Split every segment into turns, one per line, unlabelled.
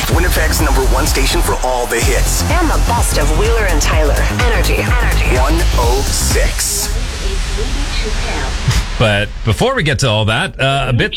Winnipeg's #1 station for all the hits.
And the best of Wheeler and Tyler. Energy.
106.
But before we get to all that, a bit...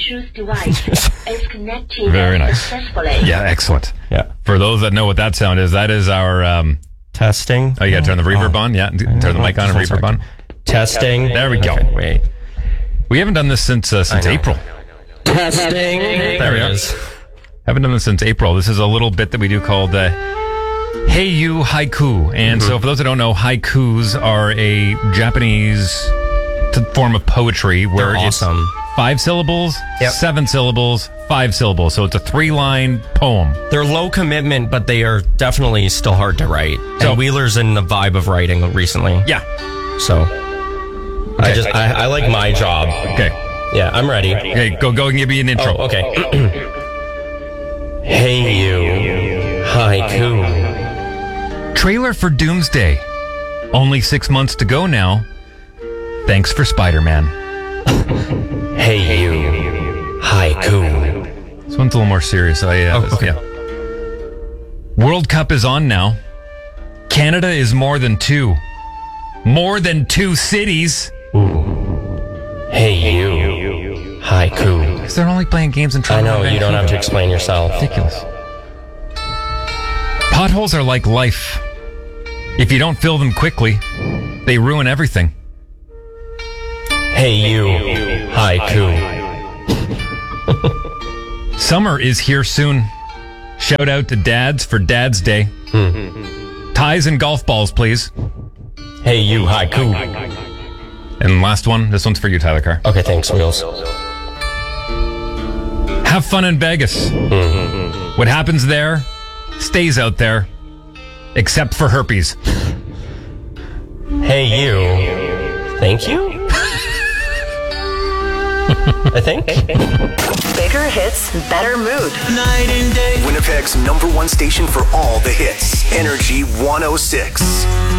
Very nice. Yeah, excellent.
Yeah.
For those that know what that sound is, that is our...
Testing.
Oh, you got to turn the reverb on? Yeah, turn the mic on and reverb on.
Testing.
There we go.
Okay, wait.
We haven't done this since April.
Testing.
There we go. Haven't done this since April. This is a little bit that we do called Hey You Haiku. And so for those that don't know, haikus are a Japanese form of poetry where
They're awesome.
It's 5 syllables,
Yep.
7 syllables, 5 syllables. So it's a 3-line poem.
They're low commitment, but they are definitely still hard to write.
So-
And Wheeler's in the vibe of writing recently.
Yeah.
So I like my job.
Okay.
Yeah, I'm ready.
Okay, go and give me an intro.
Oh, okay. Hey you, haiku.
Trailer for Doomsday. Only 6 months to go now. Thanks for Spider-Man.
Hey you, haiku.
This one's a little more serious.
Okay.
Yeah. World Cup is on now. Canada is more than 2. More than 2 cities.
Hey you, haiku.
Because they're only playing games in
I
Toronto.
know, you don't have to explain yourself.
Ridiculous. Potholes are like life. If you don't fill them quickly, they ruin everything.
Hey you, haiku.
Summer is here soon. Shout out to dads for Dad's Day. Ties and golf balls, please.
Hey you, haiku.
And last one. This one's for you, Tyler Carr.
Okay, thanks, Wheels.
Have fun in Vegas. What happens there stays out there, except for herpes.
Hey you. Thank you? I think.
Bigger hits, better mood.
Night and day.
Winnipeg's #1 station for all the hits. Energy 106.